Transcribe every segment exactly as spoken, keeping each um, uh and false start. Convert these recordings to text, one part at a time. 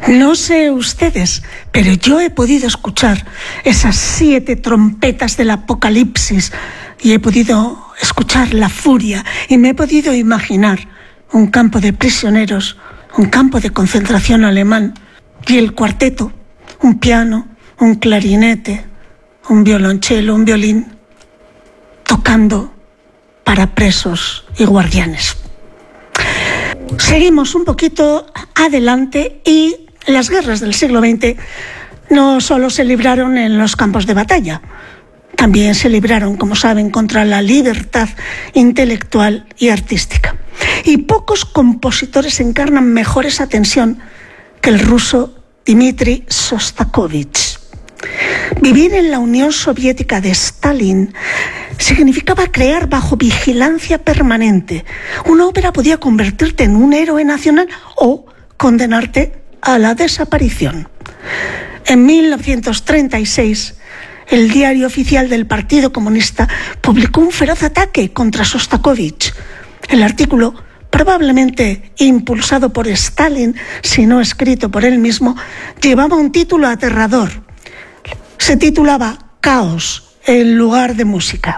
No sé ustedes, pero yo he podido escuchar esas siete trompetas del apocalipsis y he podido escuchar la furia y me he podido imaginar un campo de prisioneros, un campo de concentración alemán y el cuarteto, un piano, un clarinete, un violonchelo, un violín, tocando para presos y guardianes. Seguimos un poquito adelante y las guerras del siglo veinte no solo se libraron en los campos de batalla, también se libraron, como saben, contra la libertad intelectual y artística. Y pocos compositores encarnan mejor esa tensión que el ruso Dmitri Shostakovich. Vivir en la Unión Soviética de Stalin significaba crear bajo vigilancia permanente. Una ópera podía convertirte en un héroe nacional o condenarte a la desaparición. En mil novecientos treinta y seis, el diario oficial del Partido Comunista publicó un feroz ataque contra Shostakovich. El artículo, probablemente impulsado por Stalin, si no escrito por él mismo, llevaba un título aterrador. Se titulaba Caos en lugar de música.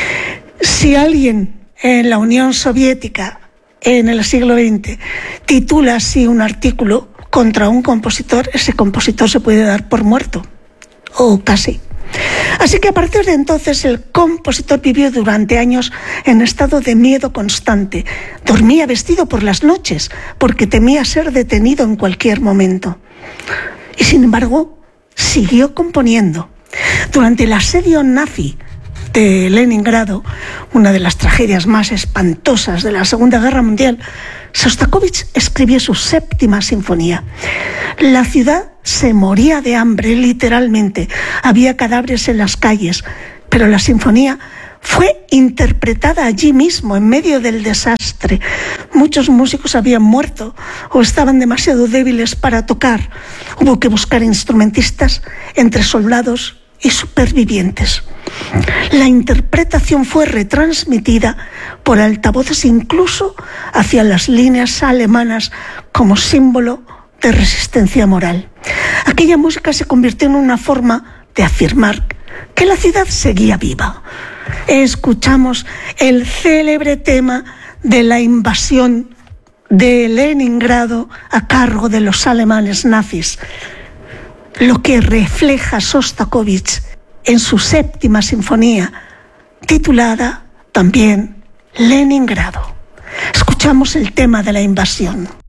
Si alguien en la Unión Soviética en el siglo veinte titula así un artículo contra un compositor, ese compositor se puede dar por muerto, o casi. Así que a partir de entonces el compositor vivió durante años en estado de miedo constante. Dormía vestido por las noches porque temía ser detenido en cualquier momento. Y sin embargo, siguió componiendo. Durante el asedio nazi de Leningrado, una de las tragedias más espantosas de la Segunda Guerra Mundial, Shostakovich escribió su séptima sinfonía. La ciudad se moría de hambre, literalmente. Había cadáveres en las calles, pero la sinfonía fue interpretada allí mismo, en medio del desastre. Muchos músicos habían muerto o estaban demasiado débiles para tocar. Hubo que buscar instrumentistas entre soldados y supervivientes. La interpretación fue retransmitida por altavoces incluso hacia las líneas alemanas como símbolo de resistencia moral. Aquella música se convirtió en una forma de afirmar que la ciudad seguía viva. Escuchamos el célebre tema de la invasión de Leningrado a cargo de los alemanes nazis, lo que refleja Shostakovich en su séptima sinfonía, titulada también Leningrado. Escuchamos el tema de la invasión.